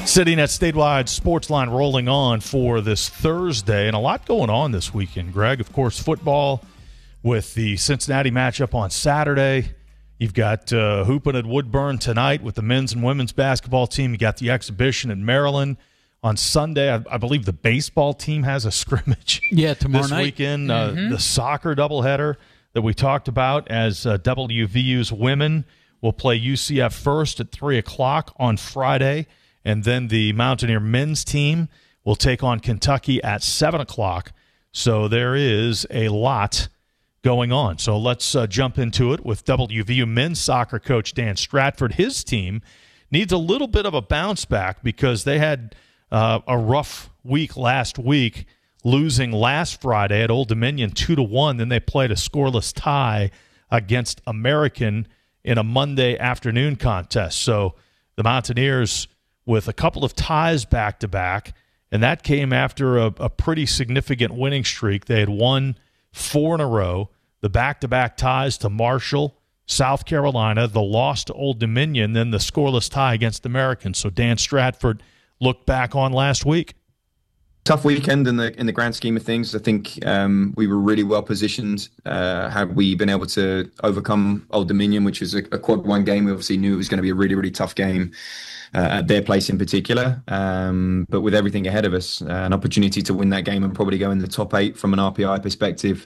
Sitting at Statewide Sportsline rolling on for this Thursday, and a lot going on this weekend, Greg. Of course, football with the Cincinnati matchup on Saturday. You've got hooping at Woodburn tonight with the men's and women's basketball team. You got the exhibition in Maryland on Sunday. I believe the baseball team has a scrimmage tomorrow this night. Weekend. The soccer doubleheader that we talked about as WVU's women will play UCF first at 3 o'clock on Friday. And then the Mountaineer men's team will take on Kentucky at 7 o'clock. So there is a lot going on. So let's jump into it with WVU men's soccer coach Dan Stratford. His team needs a little bit of a bounce back because they had a rough week last week, losing last Friday at Old Dominion 2-1. Then they played a scoreless tie against American in a Monday afternoon contest. So the Mountaineers with a couple of ties back-to-back, and that came after a pretty significant winning streak. They had won 4 in a row, the back-to-back ties to Marshall, South Carolina, the loss to Old Dominion, then the scoreless tie against American. So Dan Stratford looked back on last week. Tough weekend in the grand scheme of things. I think we were really well positioned. Had we been able to overcome Old Dominion, which was a quad one game, we obviously knew it was going to be a really, really tough game at their place in particular. But with everything ahead of us, an opportunity to win that game and probably go in the top 8 from an RPI perspective,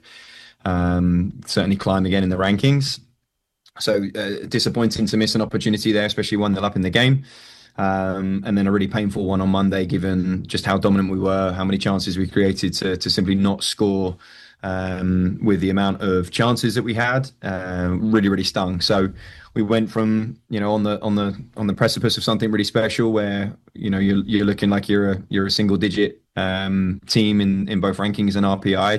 certainly climb again in the rankings. So disappointing to miss an opportunity there, especially one that up in the game. And then a really painful one on Monday, given just how dominant we were, how many chances we created to simply not score with the amount of chances that we had. Really, really stung. So we went from on the precipice of something really special, where you're looking like you're a single digit team in both rankings and RPI,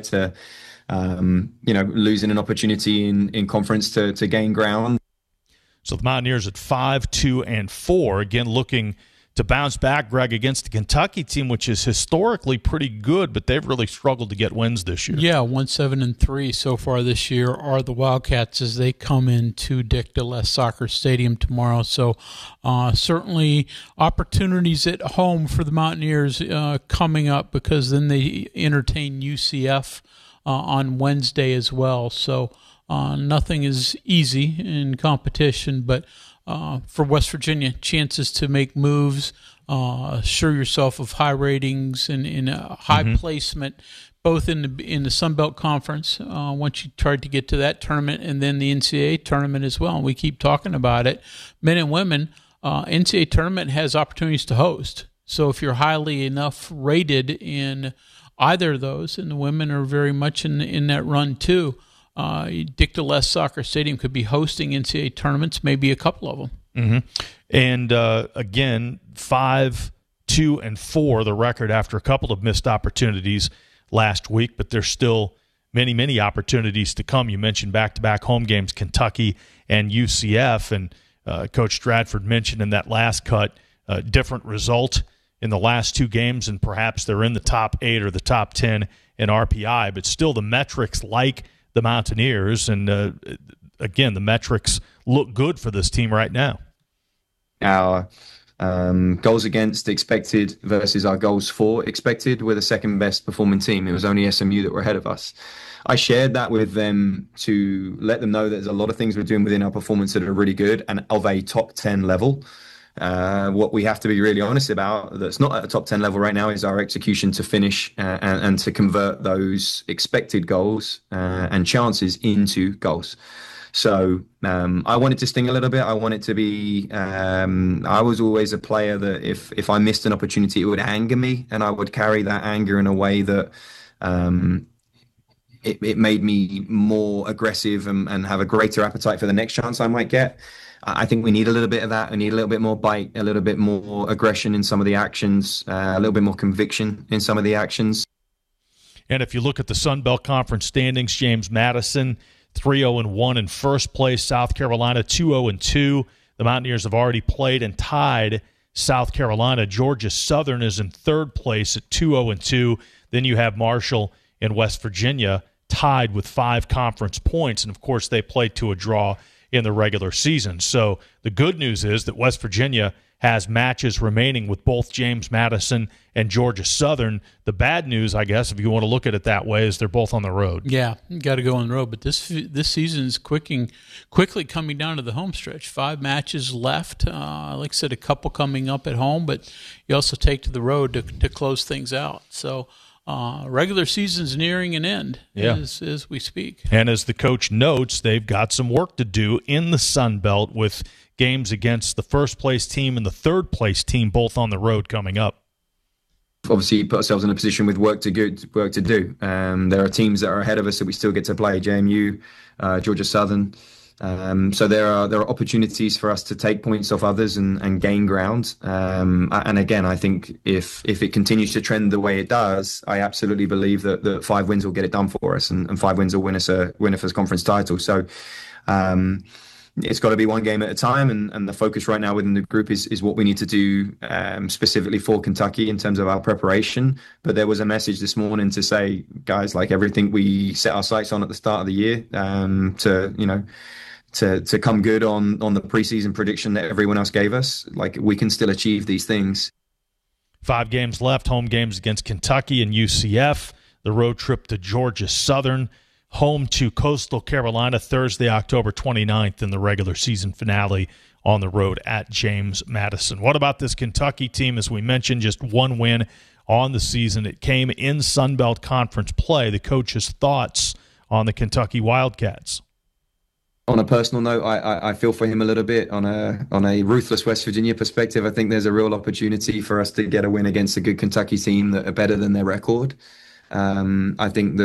to losing an opportunity in conference to gain ground. So the Mountaineers at 5-2-4, again looking to bounce back, Greg, against the Kentucky team, which is historically pretty good, but they've really struggled to get wins this year. Yeah, 1-7-3 so far this year are the Wildcats as they come into Dick DeLess Soccer Stadium tomorrow. So certainly opportunities at home for the Mountaineers coming up, because then they entertain UCF on Wednesday as well. So nothing is easy in competition, but for West Virginia, chances to make moves, assure yourself of high ratings and in a high placement, both in the Sun Belt Conference, once you tried to get to that tournament, and then the NCAA tournament as well. And we keep talking about it. Men and women, NCAA tournament has opportunities to host. So if you're highly enough rated in either of those, and the women are very much in that run too, Dick DeLess Soccer Stadium could be hosting NCAA tournaments, maybe a couple of them. Mm-hmm. And again, 5-2-4, the record after a couple of missed opportunities last week, but there's still many, many opportunities to come. You mentioned back-to-back home games, Kentucky and UCF, and Coach Stratford mentioned in that last cut different result in the last 2 games, and perhaps they're in the top 8 or the top 10 in RPI, but still the metrics like the Mountaineers, and again, the metrics look good for this team right now. Our goals against expected versus our goals for expected, we're the second best performing team. It was only SMU that were ahead of us. I shared that with them to let them know that there's a lot of things we're doing within our performance that are really good and of a top 10 level. What we have to be really honest about, that's not at a top 10 level right now, is our execution to finish and to convert those expected goals and chances into goals. So I wanted to sting a little bit. I wanted to be, I was always a player that if I missed an opportunity, it would anger me, and I would carry that anger in a way that it made me more aggressive and have a greater appetite for the next chance I might get. I think we need a little bit of that. We need a little bit more bite, a little bit more aggression in some of the actions, a little bit more conviction in some of the actions. And if you look at the Sun Belt Conference standings, James Madison 3-0-1 in first place, South Carolina 2-0-2. The Mountaineers have already played and tied South Carolina. Georgia Southern is in third place at 2-0-2. Then you have Marshall and West Virginia tied with 5 conference points, and of course they played to a draw in the regular season. So the good news is that West Virginia has matches remaining with both James Madison and Georgia Southern. The bad news, I guess, if you want to look at it that way, is they're both on the road. Yeah, you got to go on the road. But this season is quickly coming down to the home stretch. 5 matches left. Like I said, a couple coming up at home, but you also take to the road to close things out. So regular season's nearing an end as we speak. And as the coach notes, they've got some work to do in the Sun Belt with games against the first-place team and the third-place team both on the road coming up. Obviously, put ourselves in a position with work to do. There are teams that are ahead of us that we still get to play, JMU, Georgia Southern. So there are opportunities for us to take points off others and gain ground. And again, I think if it continues to trend the way it does, I absolutely believe that 5 wins will get it done for us, and 5 wins will win us a conference title. So it's got to be one game at a time, and the focus right now within the group is what we need to do specifically for Kentucky in terms of our preparation. But there was a message this morning to say, guys, like everything we set our sights on at the start of the year, to come good on the preseason prediction that everyone else gave us, like we can still achieve these things. 5 games left, home games against Kentucky and UCF, the road trip to Georgia Southern, home to Coastal Carolina Thursday, October 29th, in the regular season finale on the road at James Madison. What about this Kentucky team? As we mentioned, just 1 win on the season. It came in Sun Belt Conference play. The coach's thoughts on the Kentucky Wildcats. On a personal note, I feel for him a little bit. On a ruthless West Virginia perspective, I think there's a real opportunity for us to get a win against a good Kentucky team that are better than their record. I think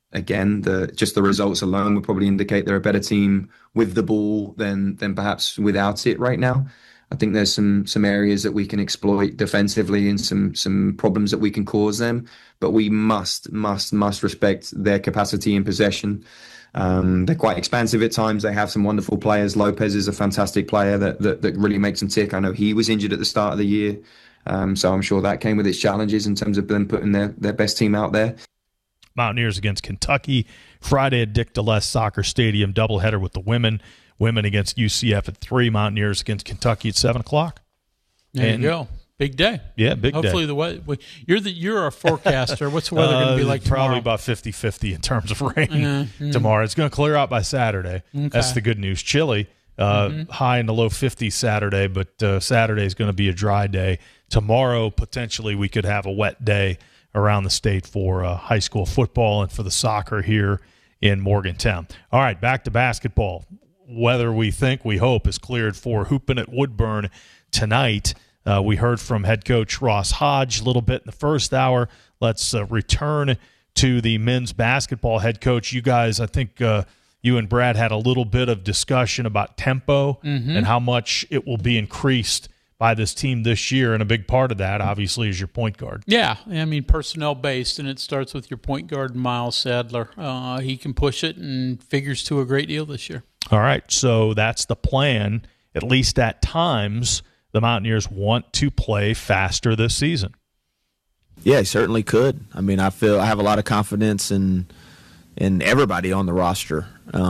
just the results alone would probably indicate they're a better team with the ball than perhaps without it right now. I think there's some areas that we can exploit defensively and some problems that we can cause them, but we must respect their capacity in possession. They're quite expansive at times. They have some wonderful players. Lopez is a fantastic player that really makes them tick. I know he was injured at the start of the year, so I'm sure that came with its challenges in terms of them putting their best team out there. Mountaineers against Kentucky Friday at Dick DeLess Soccer Stadium, doubleheader with the women. Women against UCF at 3, Mountaineers against Kentucky at 7 o'clock. There you go. Big day. Yeah, big day. Hopefully the weather. You're a forecaster. What's the weather going to be like tomorrow? Probably about 50-50 in terms of rain tomorrow. It's going to clear out by Saturday. Okay. That's the good news. Chilly, high in the low 50s Saturday, but Saturday is going to be a dry day. Tomorrow, potentially, we could have a wet day around the state for high school football and for the soccer here in Morgantown. All right, back to basketball. Weather, we hope, is cleared for hooping at Woodburn tonight. We heard from head coach Ross Hodge a little bit in the first hour. Let's return to the men's basketball head coach. You guys, I think you and Brad had a little bit of discussion about tempo and how much it will be increased by this team this year, and a big part of that, obviously, is your point guard. Yeah, I mean, personnel-based, and it starts with your point guard, Miles Sadler. He can push it and figures to a great deal this year. All right, so that's the plan. At least at times, the Mountaineers want to play faster this season. Yeah, he certainly could. I mean, I have a lot of confidence in everybody on the roster,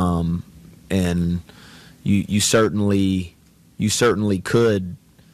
and you certainly could.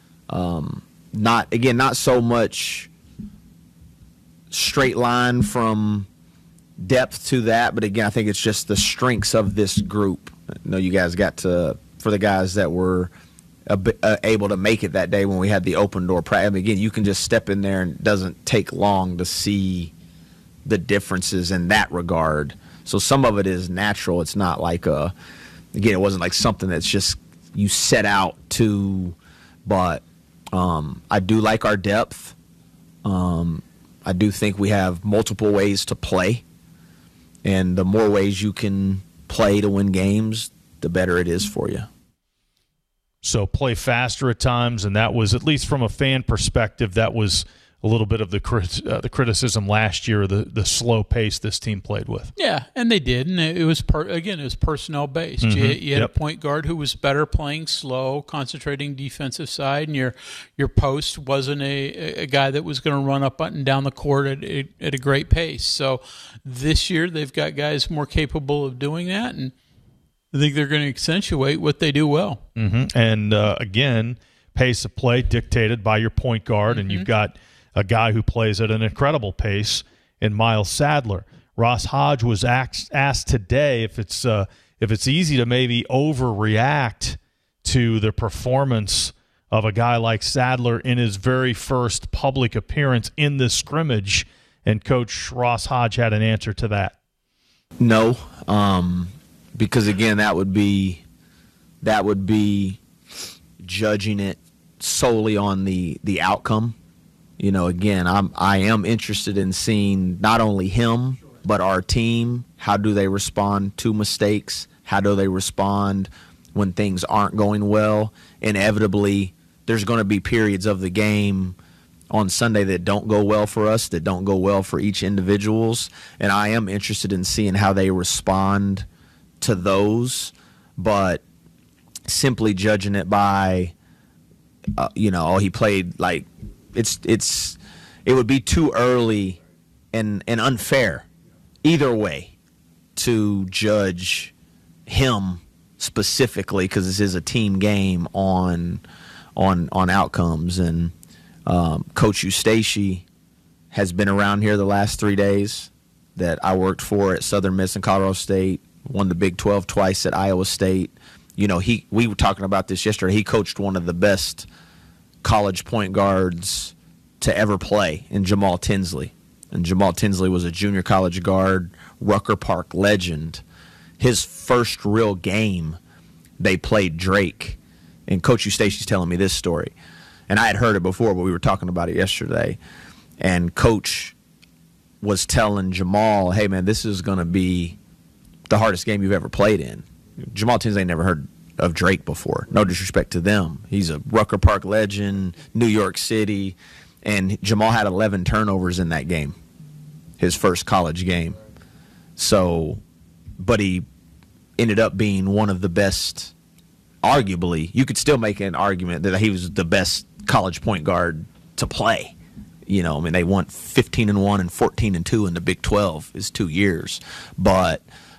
Not so much straight line from depth to that, but again, I think it's just the strengths of this group. I know you guys got to, for the guys that were able to make it that day when we had the open door practice. I mean, again, you can just step in there and it doesn't take long to see the differences in that regard. So some of it is natural. It's not like again, it wasn't like something that's just you set out to, but I do like our depth. I do think we have multiple ways to play, and the more ways you can play to win games, the better it is for you. So play faster at times, and that was, at least from a fan perspective, that was a little bit of the criticism last year, the slow pace this team played with. Yeah, and they did, and it was it was personnel based. You had a point guard who was better playing slow, concentrating defensive side, and your post wasn't a guy that was going to run up and down the court at a great pace. So this year they've got guys more capable of doing that, and I think they're going to accentuate what they do well. And again, pace of play dictated by your point guard, and you've got a guy who plays at an incredible pace in Miles Sadler. Ross Hodge was asked today if it's easy to maybe overreact to the performance of a guy like Sadler in his very first public appearance in this scrimmage, and Coach Ross Hodge had an answer to that. No, because again, that would be judging it solely on the outcome. You know, again, I am interested in seeing not only him but our team. How do they respond to mistakes? How do they respond when things aren't going well? Inevitably, there's going to be periods of the game on Sunday that don't go well for us, that don't go well for each individuals, and I am interested in seeing how they respond to those. But simply judging it by, he played like it would be too early and unfair either way to judge him specifically, because this is a team game on outcomes. And Coach Eustace has been around here the last 3 days that I worked for at Southern Miss and Colorado State, won the Big 12 twice at Iowa State. You know, we were talking about this yesterday. He coached one of the best college point guards to ever play in Jamal Tinsley. And Jamal Tinsley was a junior college guard, Rucker Park legend. His first real game, they played Drake. And Coach Eustace is telling me this story. And I had heard it before, but we were talking about it yesterday. And Coach was telling Jamal, hey, man, this is going to be the hardest game you've ever played in. Jamal Tinsley never heard of Drake before. No disrespect to them. He's a Rucker Park legend, New York City. And Jamal had 11 turnovers in that game, his first college game. So, but he ended up being one of the best, arguably. You could still make an argument that he was the best college point guard to play. You know, I mean, they won 15-1 and 14-2 in the Big 12 his 2 years. But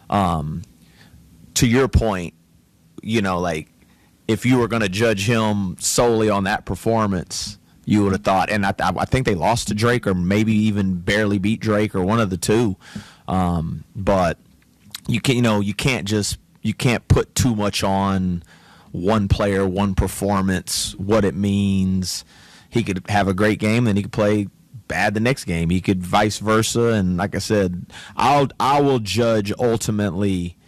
to your point, you know, like if you were going to judge him solely on that performance, you would have thought, and I think they lost to Drake or maybe even barely beat Drake or one of the two. But you can't put too much on one player, one performance, what it means. He could have a great game, then he could play bad the next game. He could vice versa. And like I said, I will judge ultimately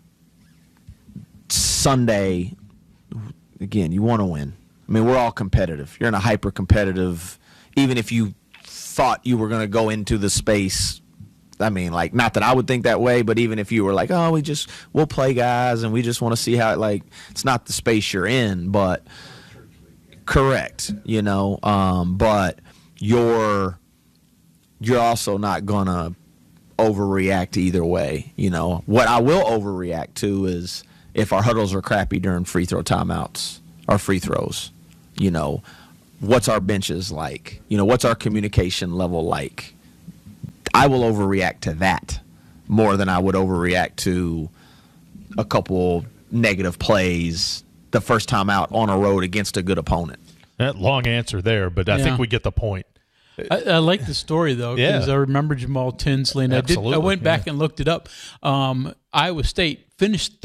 Sunday. Again, you want to win. I mean, we're all competitive. You're in a hyper-competitive, even if you thought you were going to go into the space, I mean, like, not that I would think that way, but even if you were like, oh, we'll play guys and we just want to see how it's not the space you're in, but correct, you know, but you're also not going to overreact either way, you know. What I will overreact to is if our huddles are crappy during free throw timeouts or free throws. You know, what's our benches like? You know, what's our communication level like? I will overreact to that more than I would overreact to a couple negative plays the first time out on a road against a good opponent. That long answer there, but I think we get the point. I like the story, though, because I remember Jamal Tinsley, and I went back and looked it up. Iowa State finished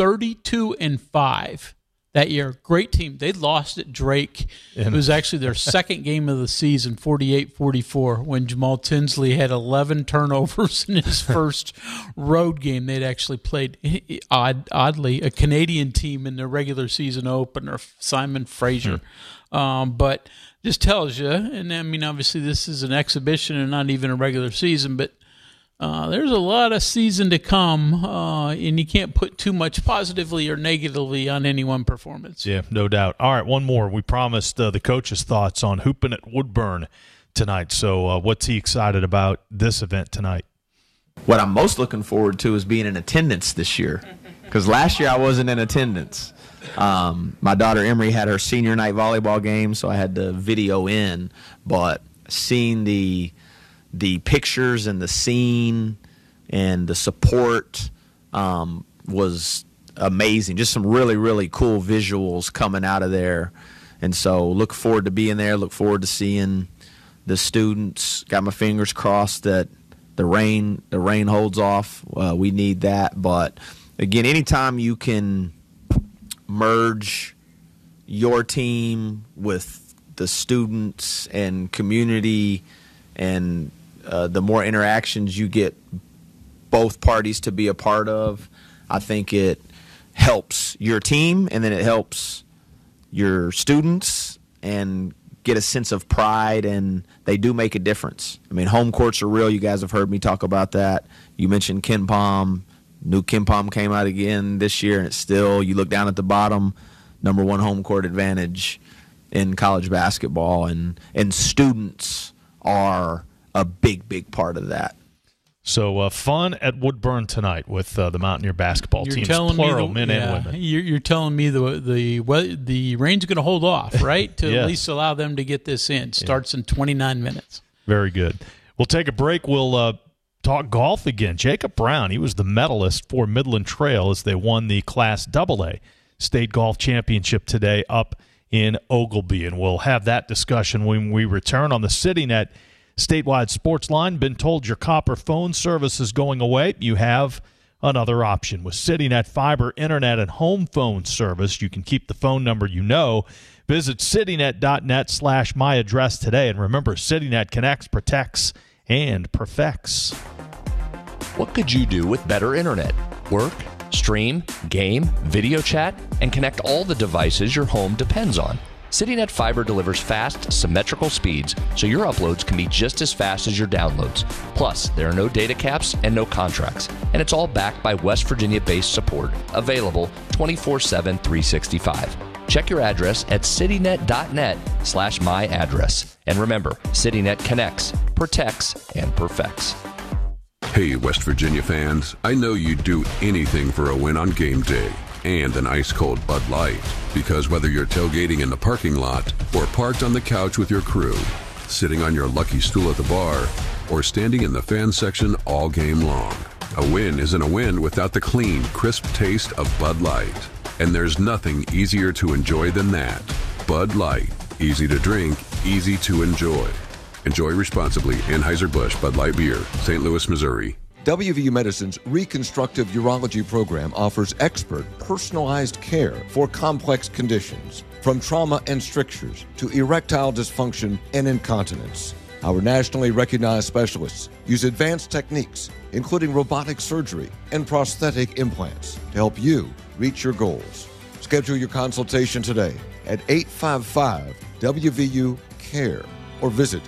32-5 that year. Great team. They lost at Drake. It was actually their second game of the season, 48-44, when Jamal Tinsley had 11 turnovers in his first road game. They'd actually played, oddly, a Canadian team in their regular season opener, Simon Fraser. But just tells you, and I mean, obviously this is an exhibition and not even a regular season, but there's a lot of season to come, and you can't put too much positively or negatively on any one performance. Yeah, no doubt. All right, one more. We promised the coach's thoughts on hooping at Woodburn tonight. So what's he excited about this event tonight? What I'm most looking forward to is being in attendance this year, because last year I wasn't in attendance. My daughter Emery had her senior night volleyball game, so I had to video in, but seeing the pictures and the scene and the support was amazing. Just some really, really cool visuals coming out of there. And so look forward to being there, look forward to seeing the students. Got my fingers crossed that the rain holds off. We need that. But, again, anytime you can merge your team with the students and community and the more interactions you get both parties to be a part of, I think it helps your team, and then it helps your students and get a sense of pride, and they do make a difference. I mean, home courts are real. You guys have heard me talk about that. You mentioned KenPom. New KenPom came out again this year, and it's still, you look down at the bottom, number one home court advantage in college basketball, and students are a big part of that. So fun at Woodburn tonight with the Mountaineer basketball teams, plural, men and women. You're telling me the rain's going to hold off, right? To Yes. at least allow them to get this in. Starts in 29 minutes. Very good. We'll take a break. We'll talk golf again. Jacob Brown, he was the medalist for Midland Trail as they won the Class AA State Golf Championship today up in Oglebay. And we'll have that discussion when we return on the CityNet Statewide Sports Line. Been told your copper phone service is going away. You have another option. With CityNet Fiber Internet and Home Phone Service, you can keep the phone number you know. Visit citynet.net/myaddress today. And remember, CityNet connects, protects, and perfects. What could you do with better internet? Work, stream, game, video chat, and connect all the devices your home depends on. CityNet Fiber delivers fast, symmetrical speeds, so your uploads can be just as fast as your downloads. Plus, there are no data caps and no contracts, and it's all backed by West Virginia-based support, available 24/7, 365. Check your address at citynet.net/myaddress. And remember, CityNet connects, protects, and perfects. Hey, West Virginia fans, I know you'd do anything for a win on game day and an ice-cold Bud Light. Because whether you're tailgating in the parking lot or parked on the couch with your crew, sitting on your lucky stool at the bar, or standing in the fan section all game long, a win isn't a win without the clean, crisp taste of Bud Light. And there's nothing easier to enjoy than that. Bud Light. Easy to drink, easy to enjoy. Enjoy responsibly. Anheuser-Busch Bud Light Beer, St. Louis, Missouri. WVU Medicine's Reconstructive Urology program offers expert, personalized care for complex conditions, from trauma and strictures to erectile dysfunction and incontinence. Our nationally recognized specialists use advanced techniques, including robotic surgery and prosthetic implants, to help you reach your goals. Schedule your consultation today at 855-WVU-CARE or visit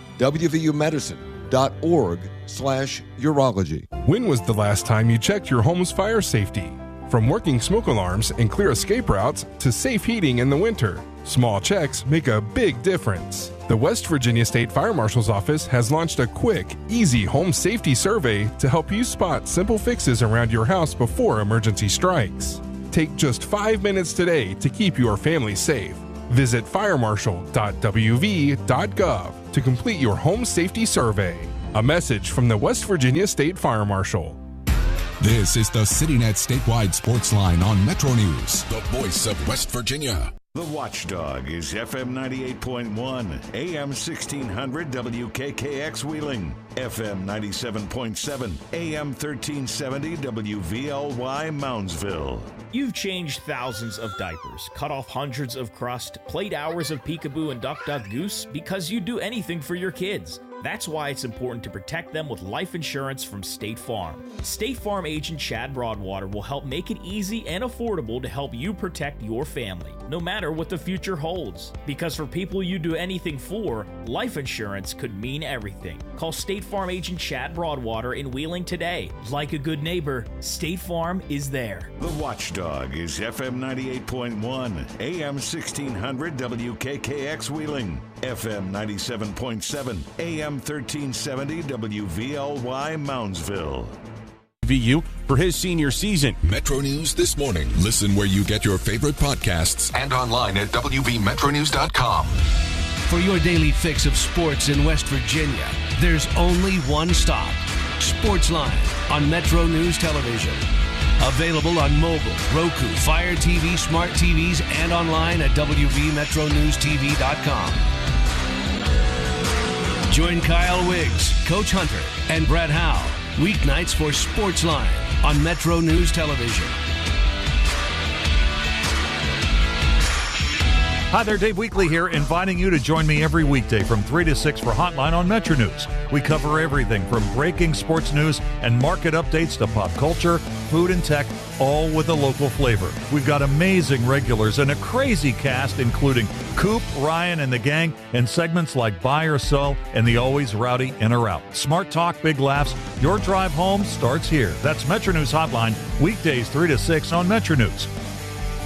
wvumedicine.org/urology. When was the last time you checked your home's fire safety? From working smoke alarms and clear escape routes to safe heating in the winter, small checks make a big difference. The West Virginia State Fire Marshal's Office has launched a quick, easy home safety survey to help you spot simple fixes around your house before emergency strikes. Take just 5 minutes today to keep your family safe. Visit firemarshal.wv.gov to complete your home safety survey. A message from the West Virginia State Fire Marshal. This is the CityNet Statewide Sports Line on Metro News, the voice of West Virginia. The Watchdog is FM 98.1, AM 1600 WKKX Wheeling, FM 97.7, AM 1370 WVLY Moundsville. You've changed thousands of diapers, cut off hundreds of crust, played hours of peekaboo and duck duck goose because you'd do anything for your kids. That's why it's important to protect them with life insurance from State Farm. State Farm agent Chad Broadwater will help make it easy and affordable to help you protect your family, no matter what the future holds. Because for people you do anything for, life insurance could mean everything. Call State Farm agent Chad Broadwater in Wheeling today. Like a good neighbor, State Farm is there. The Watchdog is FM 98.1, AM 1600 WKKX Wheeling, FM 97.7, AM 1370 WVLY Moundsville. VU for his senior season. Metro News This Morning. Listen where you get your favorite podcasts and online at WVMetroNews.com. For your daily fix of sports in West Virginia, there's only one stop. Sportsline on Metro News Television. Available on mobile, Roku, Fire TV, smart TVs, and online at WVMetroNewsTV.com. Join Kyle Wiggs, Coach Hunter, and Brett Howe weeknights for Sportsline on Metro News Television. Hi there, Dave Weekley here, inviting you to join me every weekday from 3 to 6 for Hotline on Metro News. We cover everything from breaking sports news and market updates to pop culture, food, and tech, all with a local flavor. We've got amazing regulars and a crazy cast, including Coop, Ryan, and the gang, and segments like Buy or Sell and the always rowdy In or Out. Smart talk, big laughs. Your drive home starts here. That's Metro News Hotline, weekdays 3 to 6 on Metro News.